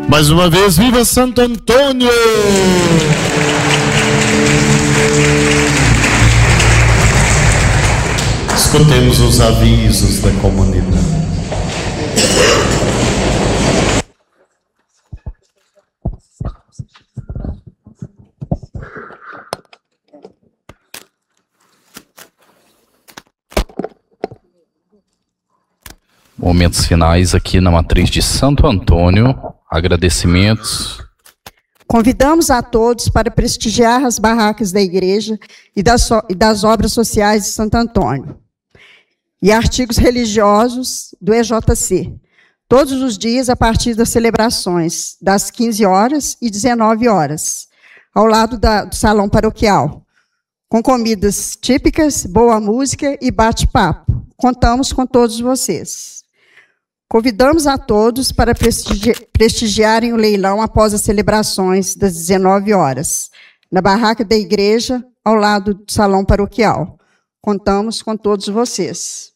Mais uma vez, viva Santo Antônio! Escutemos os avisos da comunidade. Momentos finais aqui na matriz de Santo Antônio. Agradecimentos. Convidamos a todos para prestigiar as barracas da igreja e das obras sociais de Santo Antônio e artigos religiosos do EJC, todos os dias a partir das celebrações, das 15 horas e 19 horas, ao lado do salão paroquial, com comidas típicas, boa música e bate-papo. Contamos com todos vocês. Convidamos a todos para prestigiarem o leilão após as celebrações das 19 horas, na barraca da igreja, ao lado do salão paroquial. Contamos com todos vocês.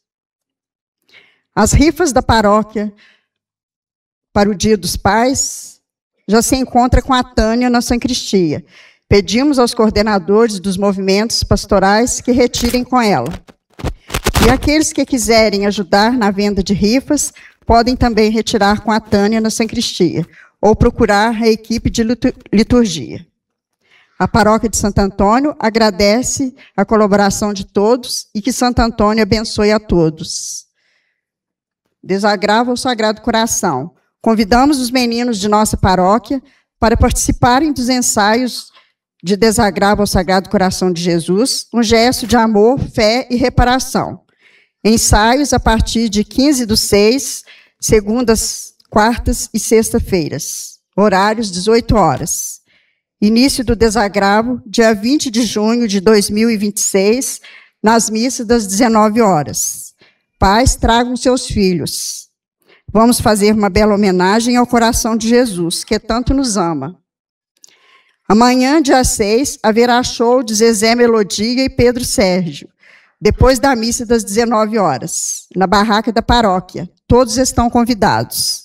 As rifas da paróquia para o Dia dos Pais já se encontra com a Tânia na sacristia. Pedimos aos coordenadores dos movimentos pastorais que retirem com ela. E aqueles que quiserem ajudar na venda de rifas, podem também retirar com a Tânia na sacristia, ou procurar a equipe de liturgia. A paróquia de Santo Antônio agradece a colaboração de todos e que Santo Antônio abençoe a todos. Desagravo ao Sagrado Coração. Convidamos os meninos de nossa paróquia para participarem dos ensaios de desagravo ao Sagrado Coração de Jesus, um gesto de amor, fé e reparação. Ensaios a partir de 15/6, segundas, quartas e sexta-feiras. Horários 18 horas. Início do desagravo, dia 20 de junho de 2026, nas missas das 19 horas. Pais, tragam seus filhos. Vamos fazer uma bela homenagem ao coração de Jesus, que tanto nos ama. Amanhã, dia 6, haverá show de Zezé Melodia e Pedro Sérgio, depois da missa das 19 horas, na barraca da paróquia. Todos estão convidados.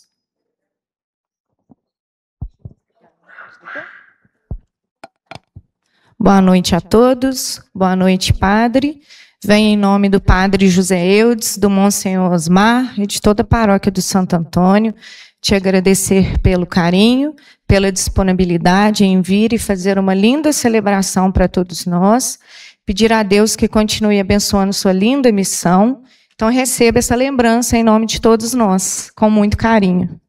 Boa noite a todos. Boa noite, padre. Venho em nome do padre José Eudes, do Monsenhor Osmar e de toda a paróquia do Santo Antônio, te agradecer pelo carinho, pela disponibilidade em vir e fazer uma linda celebração para todos nós. Pedir a Deus que continue abençoando sua linda missão. Então, receba essa lembrança em nome de todos nós, com muito carinho.